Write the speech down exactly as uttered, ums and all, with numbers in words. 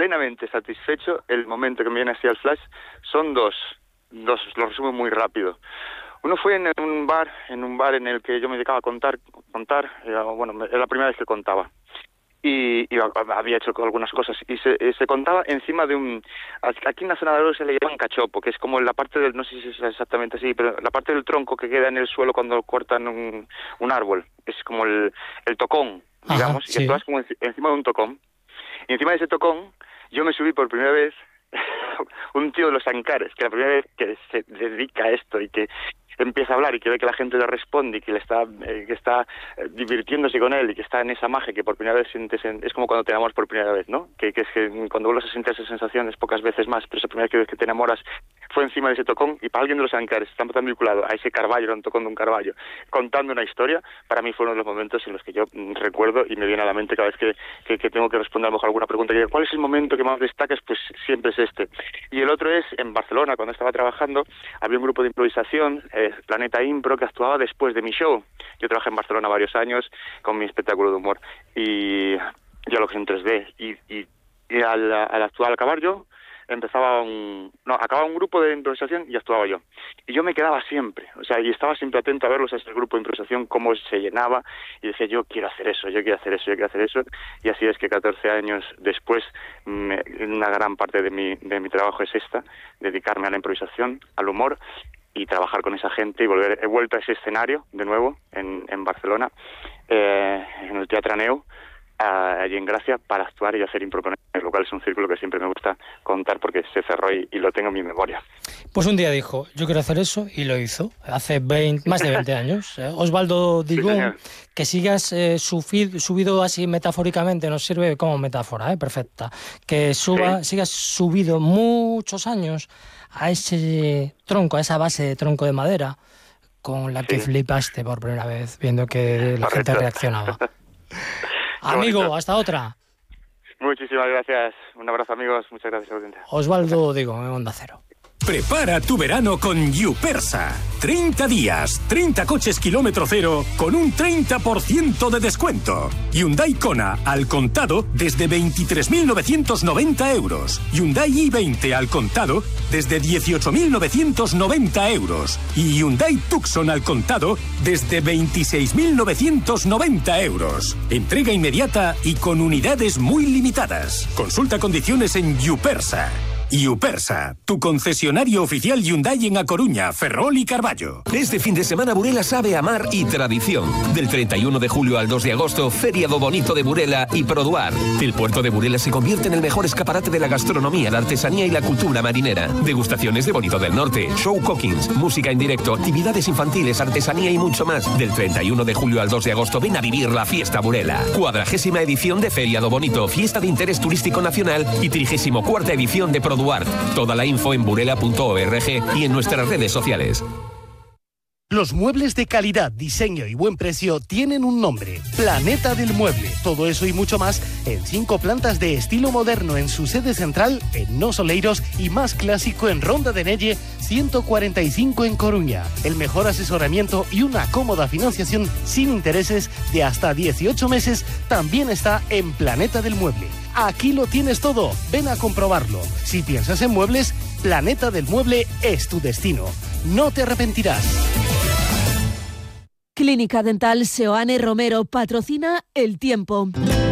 plenamente satisfecho. El momento que me viene así al flash son dos, dos, lo resumo muy rápido. Uno fue en un bar, en un bar en el que yo me dedicaba a contar, contar, era, bueno, era la primera vez que contaba. Y, y había hecho algunas cosas y se, se contaba encima de un, aquí en la zona de Oro se le llaman cachopo, que es como la parte del, no sé si es exactamente así, pero la parte del tronco que queda en el suelo cuando cortan un, un árbol, es como el, el tocón, digamos. Ajá, sí. Y estás como encima de un tocón, y encima de ese tocón yo me subí por primera vez un tío de los Ancares, que la primera vez que se dedica a esto y que empieza a hablar y que ve que la gente le responde y que le está eh, que está eh, divirtiéndose con él y que está en esa magia que por primera vez sientes, en, es como cuando te enamoras por primera vez, ¿no? Que, que es que cuando vuelves a sentir esas sensaciones pocas veces más, pero esa primera vez que te enamoras fue encima de ese tocón. Y para alguien de los Ancares está tan vinculado a ese Carballo, era un tocón de un Carballo, contando una historia, para mí fue uno de los momentos en los que yo mm, recuerdo y me viene a la mente cada vez que, que, que tengo que responder a lo mejor alguna pregunta, que ¿cuál es el momento que más destacas? Pues siempre es este. Y el otro es en Barcelona, cuando estaba trabajando, había un grupo de improvisación, eh, Planeta Impro, que actuaba después de mi show. Yo trabajé en Barcelona varios años con mi espectáculo de humor y ya lo que es en tres D. Y, y, y al, al actuar, al acabar yo, empezaba un... No, acababa un grupo de improvisación y actuaba yo. Y yo me quedaba siempre, o sea, y estaba siempre atento a verlos a ese grupo de improvisación, cómo se llenaba, y decía, yo quiero hacer eso, yo quiero hacer eso, yo quiero hacer eso. Y así es que catorce años después, me, una gran parte de mi, de mi trabajo es esta, dedicarme a la improvisación, al humor, y trabajar con esa gente y volver. He vuelto a ese escenario de nuevo en, en Barcelona, eh, en el Teatro Aneu, allí en Gracia, para actuar y hacer impro con ellos, lo cual es un círculo que siempre me gusta contar porque se cerró y, y lo tengo en mi memoria. Pues un día dijo, yo quiero hacer eso, y lo hizo, hace veinte, más de veinte años. Eh, Osvaldo Digún, sí, que sigas eh, subido, subido así metafóricamente, nos sirve como metáfora, eh, perfecta, que suba, sí. sigas subido muchos años a ese tronco, a esa base de tronco de madera, con la que sí. flipaste por primera vez, viendo que la Correcto. gente reaccionaba. Amigo, hasta otra. Muchísimas gracias. Un abrazo, amigos. Muchas gracias, audiencia. Osvaldo Digún, en Onda Cero. Prepara tu verano con Yupersa. treinta días, treinta coches kilómetro cero con un treinta por ciento de descuento. Hyundai Kona al contado desde veintitrés mil novecientos noventa euros. Hyundai i veinte al contado desde dieciocho mil novecientos noventa euros. Y Hyundai Tucson al contado desde veintiséis mil novecientos noventa euros. Entrega inmediata y con unidades muy limitadas. Consulta condiciones en Yupersa. Yupersa, tu concesionario oficial Hyundai en A Coruña, Ferrol y Carballo. Este fin de semana Burela sabe a mar y tradición. Del treinta y uno de julio al dos de agosto, Feria do Bonito de Burela y Produar. El puerto de Burela se convierte en el mejor escaparate de la gastronomía, la artesanía y la cultura marinera. Degustaciones de Bonito del Norte, show cookings, música en directo, actividades infantiles, artesanía y mucho más. Del treinta y uno de julio al dos de agosto ven a vivir la Fiesta Burela. Cuadragésima edición de Feria do Bonito, fiesta de interés turístico nacional, y trigésimo cuarta edición de Produar. Toda la info en burela punto org y en nuestras redes sociales. Los muebles de calidad, diseño y buen precio tienen un nombre: Planeta del Mueble. Todo eso y mucho más en cinco plantas de estilo moderno en su sede central en Nos Oleiros y más clásico en Ronda de Nelle ciento cuarenta y cinco en Coruña. El mejor asesoramiento y una cómoda financiación sin intereses de hasta dieciocho meses también está en Planeta del Mueble. Aquí lo tienes todo, ven a comprobarlo. Si piensas en muebles, Planeta del Mueble es tu destino. No te arrepentirás. Clínica Dental Seoane Romero patrocina El Tiempo.